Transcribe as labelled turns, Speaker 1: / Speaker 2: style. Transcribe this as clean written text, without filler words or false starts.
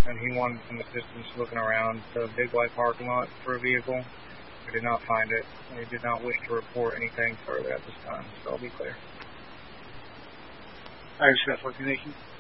Speaker 1: and he wanted some assistance looking around the Big White parking lot for a vehicle. We did not find it, and he did not wish to report anything further at this time, so I'll be clear.
Speaker 2: Irish Red 14 Nation.